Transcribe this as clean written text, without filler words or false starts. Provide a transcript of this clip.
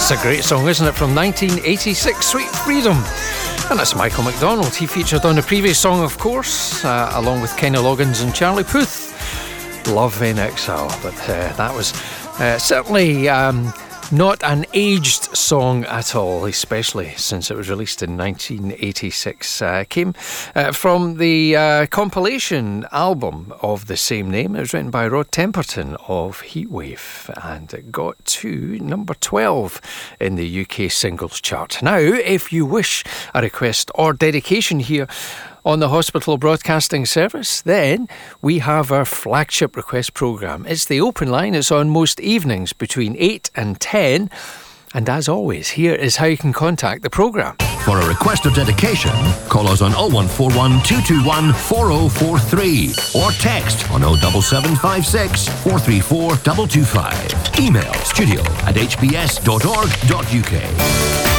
That's a great song, isn't it? From 1986, Sweet Freedom. And that's Michael McDonald. He featured on the previous song, of course, along with Kenny Loggins and Charlie Puth. Love in Exile. But that was certainly not an aged song at all, especially since it was released in 1986. Came from the compilation album of the same name. It was written by Rod Temperton of Heatwave, and it got to number 12 in the UK singles chart. Now, if you wish a request or dedication here on the Hospital Broadcasting Service, then we have our flagship request programme. It's the open line. It's on most evenings between 8 and 10. And as always, here is how you can contact the programme. For a request or dedication, call us on 0141 221 4043 or text on 07756 434 225. Email studio@hbs.org.uk.